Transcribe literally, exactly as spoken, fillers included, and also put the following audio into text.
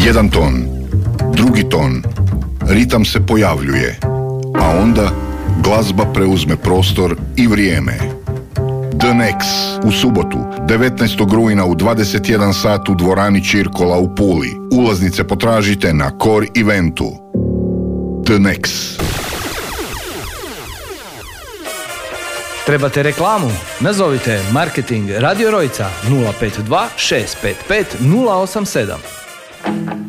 Jedan ton, drugi ton, ritam se pojavljuje, a onda glazba preuzme prostor i vrijeme. The Nex u subotu, devetnaestog rujna u dvadeset jedan sat u dvorani Čirkola u Puli. Ulaznice potražite na Core Eventu. The Nex. Trebate reklamu? Nazovite Marketing Radio Rojca nula pet dva šest pet pet nula osam sedam.